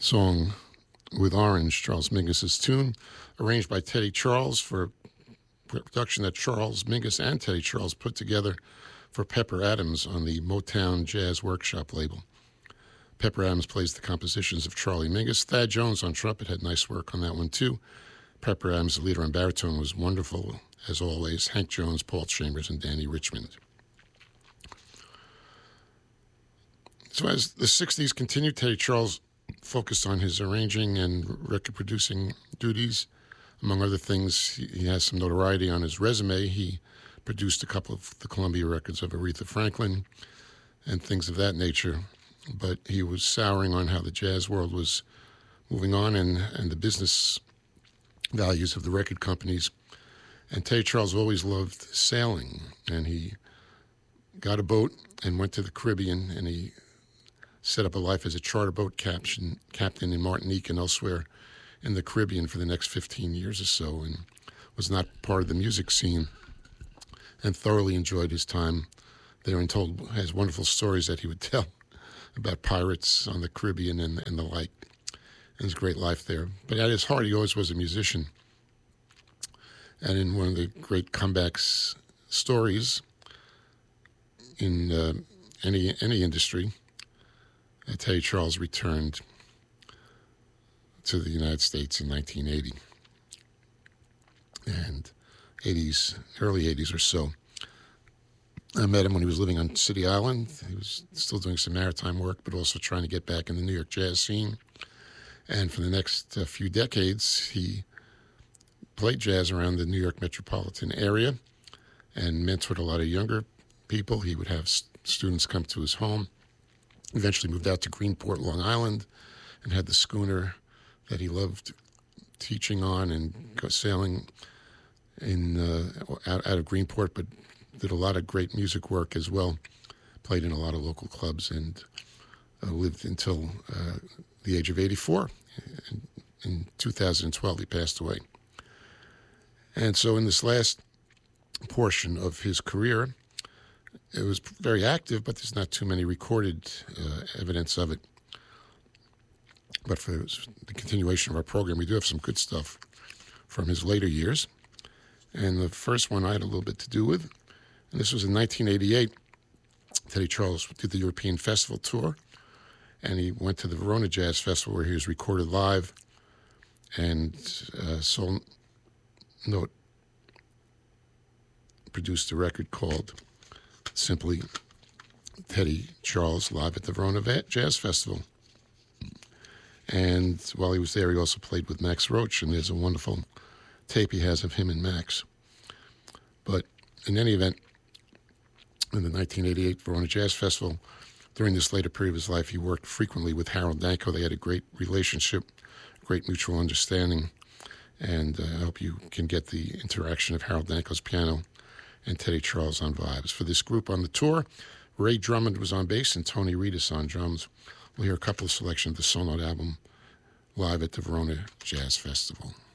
song with Orange, Charles Mingus's tune, arranged by Teddy Charles for production that Charles Mingus and Teddy Charles put together for Pepper Adams on the Motown Jazz Workshop label. Pepper Adams plays the compositions of Charlie Mingus. Thad Jones on trumpet had nice work on that one too. Pepper Adams, the leader on baritone, was wonderful, as always. Hank Jones, Paul Chambers, and Danny Richmond. So as the 60s continued, Teddy Charles focused on his arranging and record-producing duties. Among other things, he has some notoriety on his resume. He produced a couple of the Columbia records of Aretha Franklin and things of that nature. But he was souring on how the jazz world was moving on and the business values of the record companies. And Teddy Charles always loved sailing, and he got a boat and went to the Caribbean, and he set up a life as a charter boat captain in Martinique and elsewhere in the Caribbean for the next 15 years or so, and was not part of the music scene, and thoroughly enjoyed his time there, and has wonderful stories that he would tell about pirates on the Caribbean and the like, and his great life there. But at his heart, he always was a musician. And in one of the great comebacks stories in any industry, Teddy Charles returned to the United States in 1980, and early 80s or so. I met him when he was living on City Island. He was still doing some maritime work, but also trying to get back in the New York jazz scene. And for the next few decades, he played jazz around the New York metropolitan area and mentored a lot of younger people. He would have students come to his home. Eventually moved out to Greenport, Long Island, and had the schooner that he loved teaching on and sailing out of Greenport, but did a lot of great music work as well. Played in a lot of local clubs and lived until the age of 84. In 2012, he passed away. And so in this last portion of his career, it was very active, but there's not too many recorded evidence of it. But for the continuation of our program, we do have some good stuff from his later years. And the first one I had a little bit to do with, and this was in 1988. Teddy Charles did the European Festival Tour, and he went to the Verona Jazz Festival where he was recorded live, and Soul Note produced a record called simply Teddy Charles live at the Verona Jazz Festival. And while he was there, he also played with Max Roach, and there's a wonderful tape he has of him and Max. But in any event, in the 1988 Verona Jazz Festival, during this later period of his life, he worked frequently with Harold Danko. They had a great relationship, great mutual understanding, and I hope you can get the interaction of Harold Danko's piano and Teddy Charles on vibes. For this group on the tour, Ray Drummond was on bass and Tony Reedus on drums. We'll hear a couple of selections of the Soul Note album live at the Verona Jazz Festival.